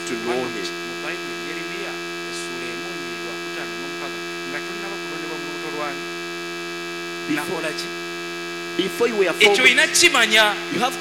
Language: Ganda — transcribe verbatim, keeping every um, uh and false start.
to know him. Before, before you were formed, you have